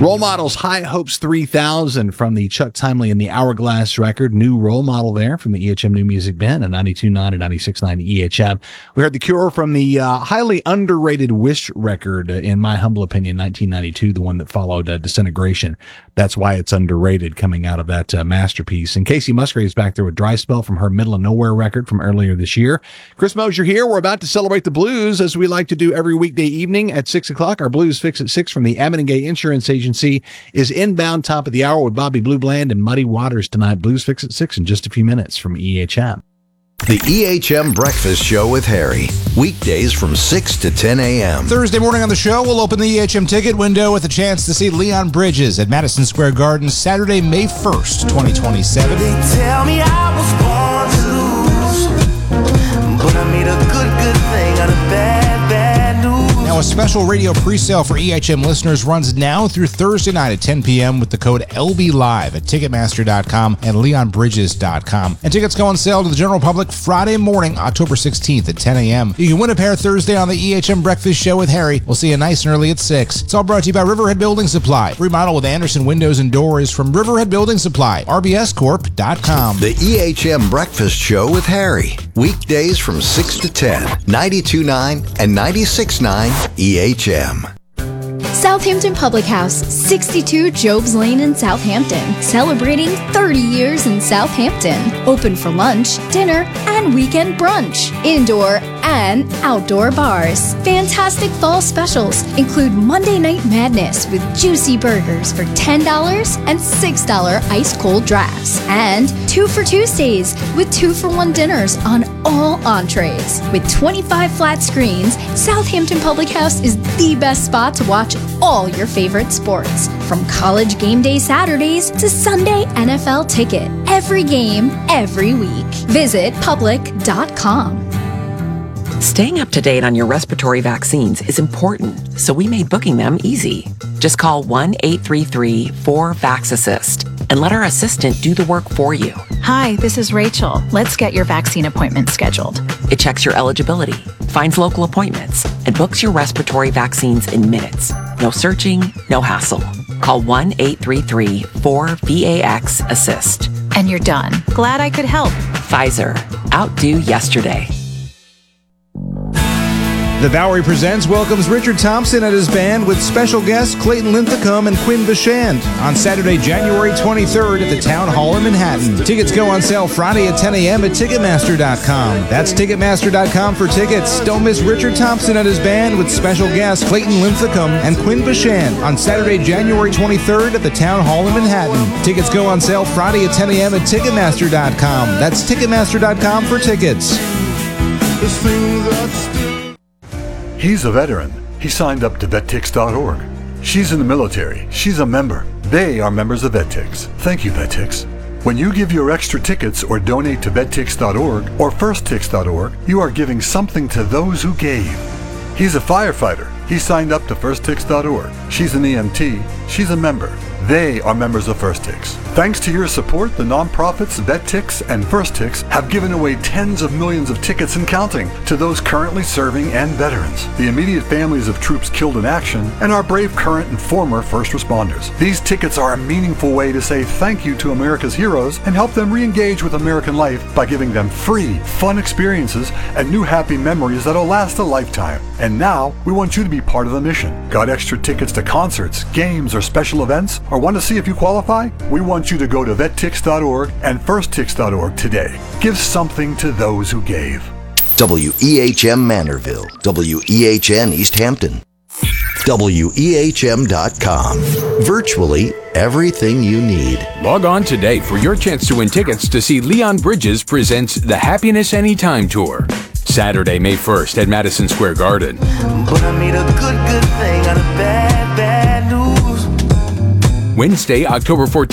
Role Models, High Hopes 3000 from the Chuck Timely and the Hourglass record. New role model there from the EHM New Music Band, a 92.9 and 96.9 EHM. We heard The Cure from the highly underrated Wish record, in my humble opinion, 1992, the one that followed Disintegration. That's why it's underrated, coming out of that masterpiece. And Casey Musgrave's back there with Dry Spell from her Middle of Nowhere record from earlier this year. Chris Mosier here. We're about to celebrate the blues, as we like to do every weekday evening at 6 o'clock. Our Blues Fix at 6 from the Ammon & Gay Insurance Agency is inbound top of the hour with Bobby Blue Bland and Muddy Waters tonight. Blues Fix at 6 in just a few minutes from EHM. The EHM Breakfast Show with Harry. Weekdays from 6 to 10 a.m. Thursday morning on the show, we'll open the EHM ticket window with a chance to see Leon Bridges at Madison Square Garden Saturday, May 1st, 2027. They tell me I was born to lose, but I made a good thing out of bad news. Now, a special radio presale for EHM listeners runs now through Thursday night at 10 p.m. with the code LBLIVE at Ticketmaster.com and LeonBridges.com. And tickets go on sale to the general public Friday morning, October 16th at 10 a.m. You can win a pair Thursday on the EHM Breakfast Show with Harry. We'll see you nice and early at 6. It's all brought to you by Riverhead Building Supply. Remodel with Anderson Windows and Doors from Riverhead Building Supply. RBScorp.com. The EHM Breakfast Show with Harry. Weekdays from 6 to 10. 92.9 and 96.9 EHM. Southampton Public House, 62 Jobs Lane in Southampton, celebrating 30 years in Southampton. Open for lunch, dinner, and weekend brunch. Indoor and outdoor bars. Fantastic fall specials include Monday Night Madness with juicy burgers for $10 and $6 ice cold drafts. And 2 for Tuesdays with 2-for-1 dinners on all entrees. With 25 flat screens, Southampton Public House is the best spot to watch all your favorite sports. From college game day Saturdays to Sunday NFL ticket. Every game, every week. Visit public.com. Staying up to date on your respiratory vaccines is important, so we made booking them easy. Just call 1-833-4-VAX-ASSIST and let our assistant do the work for you. Hi, this is Rachel. Let's get your vaccine appointment scheduled. It checks your eligibility, finds local appointments, and books your respiratory vaccines in minutes. No searching, no hassle. Call 1-833-4-VAX-ASSIST. And you're done. Glad I could help. Pfizer. Outdo yesterday. The Bowery Presents welcomes Richard Thompson and his band with special guests Clayton Linthicum and Quinn Bashand on Saturday, January 23rd at the Town Hall in Manhattan. Tickets go on sale Friday at 10 a.m. at Ticketmaster.com. That's Ticketmaster.com for tickets. Don't miss Richard Thompson and his band with special guests Clayton Linthicum and Quinn Bashand on Saturday, January 23rd at the Town Hall in Manhattan. Tickets go on sale Friday at 10 a.m. at Ticketmaster.com. That's Ticketmaster.com for tickets. He's a veteran. He signed up to VetTix.org. She's in the military. She's a member. They are members of VetTix. Thank you, VetTix. When you give your extra tickets or donate to VetTix.org or FirstTix.org, you are giving something to those who gave. He's a firefighter. He signed up to FirstTix.org. She's an EMT. She's a member. They are members of FirstTix. Thanks to your support, the nonprofits VetTix and FirstTix have given away tens of millions of tickets and counting to those currently serving and veterans, the immediate families of troops killed in action, and our brave current and former first responders. These tickets are a meaningful way to say thank you to America's heroes and help them re-engage with American life by giving them free, fun experiences and new happy memories that'll last a lifetime. And now, we want you to be part of the mission. Got extra tickets to concerts, games, or special events? Or want to see if you qualify? We want you to go to VetTix.org and FirstTix.org today. Give something to those who gave. WEHM Manorville, WEHN East Hampton, WEHM.com. Virtually everything you need. Log on today for your chance to win tickets to see Leon Bridges presents the Happiness Anytime Tour. Saturday, May 1st at Madison Square Garden. But I made a good thing out of bad news. Wednesday, October 14th.